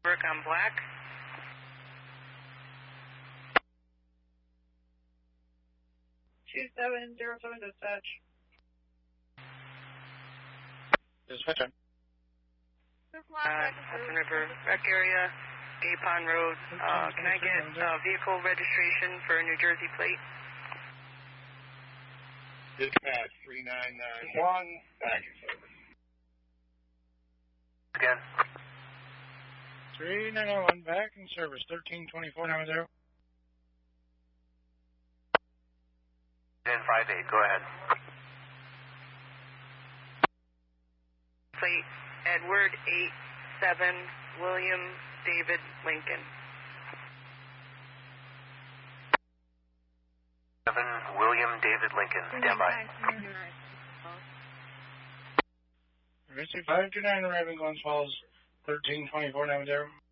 Burke on Black. 2707 dispatch. Dispatch. Hudson River Rec Area, Gay Pond Road. Can I get vehicle registration for a New Jersey plate? Dispatch 3991, back in service. Again. 3991, back in service, 132490. 1058, go ahead. Plate Edward 87 William David Lincoln. 7 William David Lincoln, stand by. 529 arriving Glens Falls, 132490.